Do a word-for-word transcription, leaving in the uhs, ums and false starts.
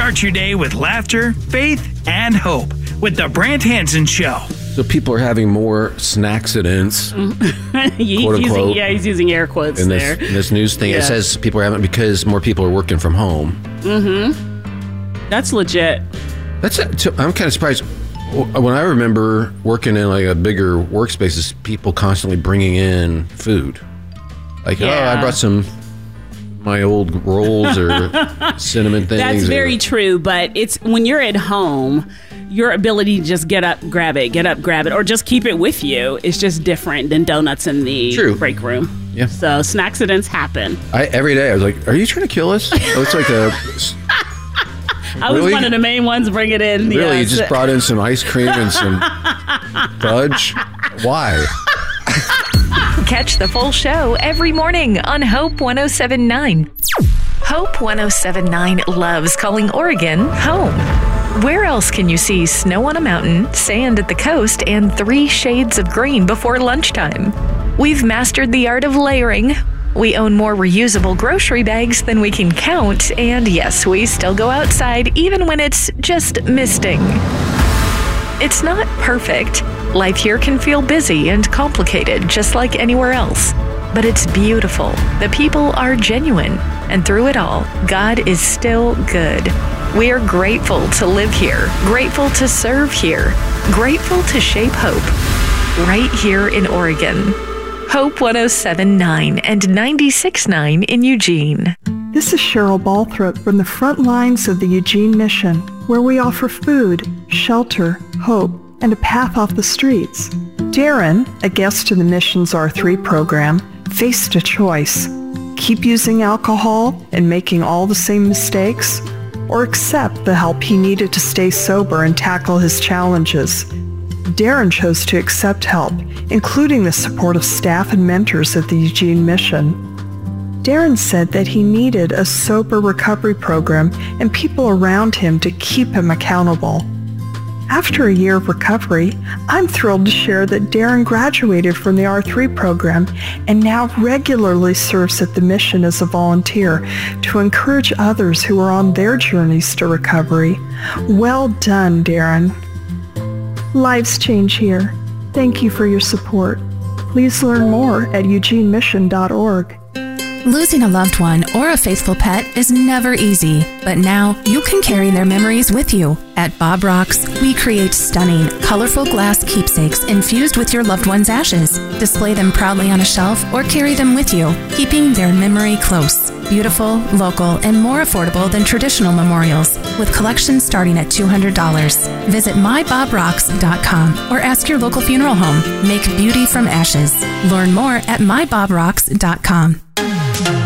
Start your day with laughter, faith, and hope with the Brant Hansen Show. So people are having more snacksidents, he's quote using, unquote. yeah, he's using air quotes in this, there. in this news thing. Yeah. It says people are having it because more people are working from home. Mm-hmm. That's legit. That's I'm kind of surprised. When I remember working in like a bigger workspaces, people constantly bringing in food. Like, Yeah. oh, I brought some my old rolls or cinnamon things. That's or, very true, but it's when you're at home, your ability to just get up, grab it, get up, grab it, or just keep it with you is just different than donuts in the True. break room. Yeah. So snacksidents happen. I, every day I was like, are you trying to kill us? Oh, it's like a... I was Really? one of the main ones bring it in. Really? yes. You just brought in some ice cream and some fudge? Why? Catch the full show every morning on Hope one oh seven point nine. Hope one oh seven point nine loves calling Oregon home. Where else can you see snow on a mountain, sand at the coast, and three shades of green before lunchtime? We've mastered the art of layering. We own more reusable grocery bags than we can count, and yes, we still go outside even when it's just misting. It's not perfect. Life here can feel busy and complicated, just like anywhere else. But it's beautiful. The people are genuine. And through it all, God is still good. We are grateful to live here, grateful to serve here, grateful to shape hope. Right here in Oregon. Hope one oh seven point nine and ninety-six point nine in Eugene. This is Cheryl Balthrop from the front lines of the Eugene Mission, where we offer food, shelter, hope, and a path off the streets. Darren, a guest in the mission's R three program, faced a choice. Keep using alcohol and making all the same mistakes, or accept the help he needed to stay sober and tackle his challenges. Darren chose to accept help, including the support of staff and mentors at the Eugene Mission. Darren said that he needed a sober recovery program and people around him to keep him accountable. After a year of recovery, I'm thrilled to share that Darren graduated from the R three program and now regularly serves at the mission as a volunteer to encourage others who are on their journeys to recovery. Well done, Darren. Lives change here. Thank you for your support. Please learn more at eugene mission dot org. Losing a loved one or a faithful pet is never easy, but now you can carry their memories with you. At Bob Rocks, we create stunning, colorful glass keepsakes infused with your loved one's ashes. Display them proudly on a shelf or carry them with you, keeping their memory close. Beautiful, local, and more affordable than traditional memorials, with collections starting at two hundred dollars. Visit my bob rocks dot com or ask your local funeral home. Make beauty from ashes. Learn more at my bob rocks dot com.